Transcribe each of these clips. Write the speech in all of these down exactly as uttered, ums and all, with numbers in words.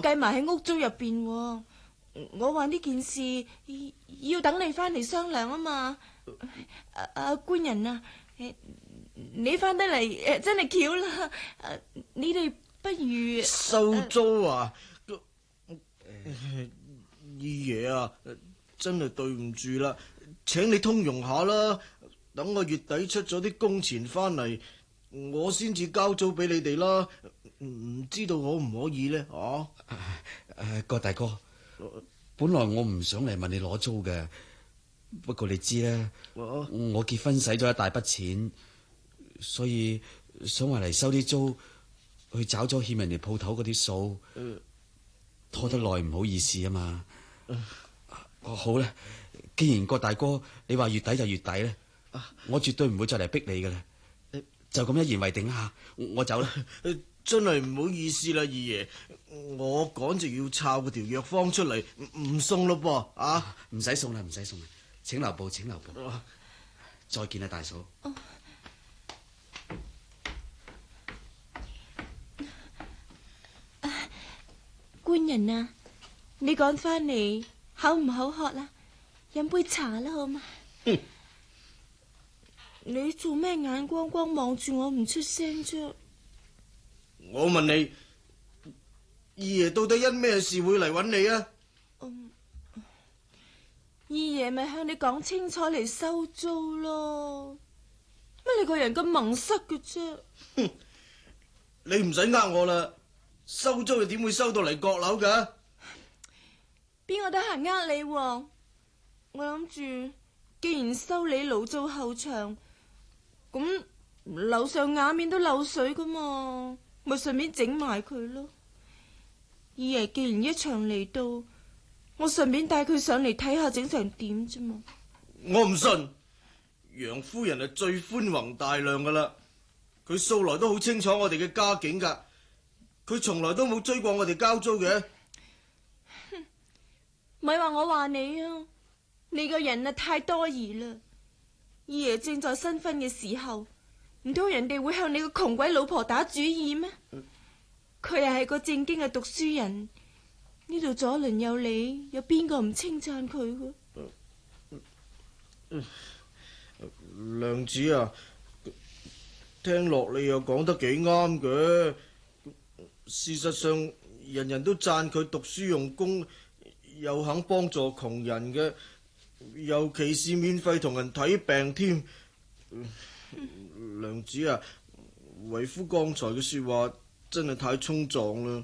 計埋喺屋租入邊。我話呢件事要等你翻嚟商量啊嘛。啊啊官人啊，你翻得嚟誒真係巧啦。你哋不如收租啊？二爺啊，真係對唔住啦，請你通融下啦。等我月底出咗啲工錢翻嚟，我先至交租俾你哋啦。唔知道可唔可以呢？啊？ 誒，郭大哥，本來我唔想嚟問你攞租嘅，不過你知咧， 啊、 我結婚使咗一大筆錢，所以想話嚟收啲租，去找咗欠人哋鋪頭嗰啲數， 嗯、 拖得耐唔好意思啊嘛。 嗯、 好啦，既然郭大哥你話月底就月底咧，啊、我絕對唔會再嚟逼你噶啦，嗯、就咁一言為定下，我走啦。 真係唔好意思啦，二爺，我趕住要抄嗰條藥方出嚟，唔送咯噃。啊， 唔使送啦，唔使送啦，請留步，請留步。 啊、 再見啦，大嫂。 哦啊、官人啊，你趕翻嚟口唔口渴啦？飲杯茶啦，好嘛？ 嗯、 你做咩眼光光望住我唔出聲啫？ 我問你，二爺到底因咩事會嚟揾你啊？ 嗯，二爺咪向你講清楚嚟收租咯。乜你個人咁矇塞嘅啫？ 哼，你唔使呃我啦，收租又點會收到嚟閣樓㗎？ 邊個得閒呃你？我諗住，既然收你勞做後場，咁樓上瓦面都漏水噶嘛。咪順便整埋佢咯。二爺既然一場嚟到，我順便帶佢上嚟睇下整成點啫嘛。 我唔信，楊夫人係最寬宏大量噶啦，佢素來都好清楚我哋嘅家境噶，佢從來都冇追過我哋交租嘅。 哼，咪話我話你啊，你個人啊太多疑啦。二爺正在新婚嘅時候，唔通人哋會向你個窮鬼老婆打主意咩？佢又係個正經嘅讀書人，呢度左鄰右里，有邊個唔稱讚佢嘅？ 娘子啊，聽落你又講得幾啱嘅。事實上，人人都讚佢讀書用功，又肯幫助窮人嘅，尤其是免費同人睇病添。娘子啊，為夫剛才嘅說話真係太衝撞啦。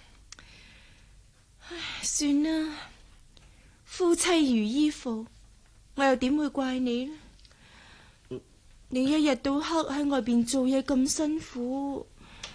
唉，算啦，夫妻如衣服，我又點會怪你呢？嗯、你一日到黑喺外邊做嘢咁辛苦，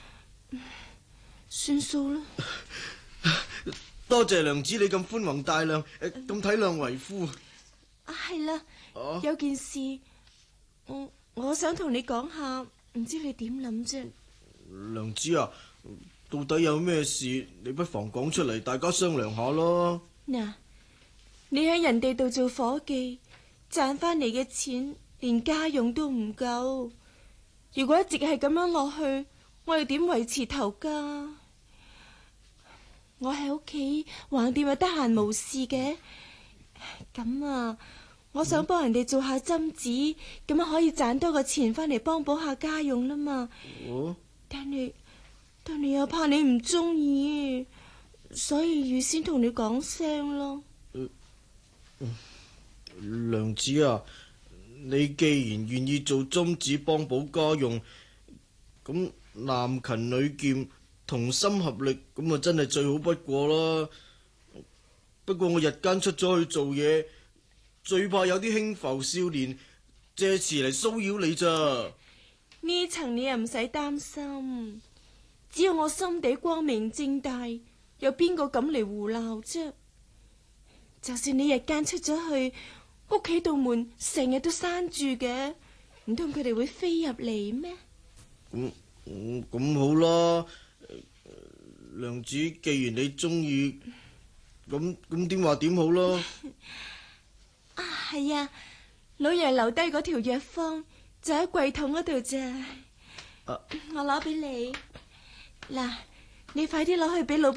算數啦。 多謝娘子你咁寬宏大量，咁體諒為夫。 啊，係啦， 啊、 有件事我。我想同你講下，唔知你點諗啫？ 娘子啊，到底有咩事？你不妨講出嚟，大家商量下咯。 嗱，你喺人哋度做伙計，賺翻嚟嘅錢連家用都唔夠。如果一直係咁樣落去，我哋點維持頭家？我喺屋企橫掂又得閒無事嘅，咁啊。我想幫人哋做下針子，咁樣可以賺多個錢翻嚟幫補下家用啦嘛。 哦， 但係但係又怕你唔中意，所以預先同你講聲咯。 呃呃。娘子啊，你既然願意做針子幫補家用，咁男勤女儉同心合力，咁啊真係最好不過啦。不過我日間出咗去做嘢，最怕有啲輕浮少年借詞嚟騷擾你咋。 呢層你又唔使擔心，只要我心地光明正大，有邊個敢嚟胡鬧啫？就算你日間出咗去，屋企度門成日都閂住嘅，唔通佢哋會飛入嚟咩？ 咁咁咁好啦，娘子，既然你中意，咁咁點話點好啦？ 啊，係啊，老爺留低嗰條藥方就喺櫃桶嗰度咋。啊、我攞俾你，嗱，你快啲攞去俾老闆